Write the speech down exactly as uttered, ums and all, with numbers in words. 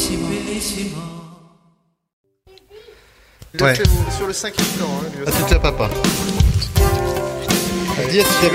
Ouais. Sur le cinquième temps, hein, Ah, c'était à papa. Dis à si j'avais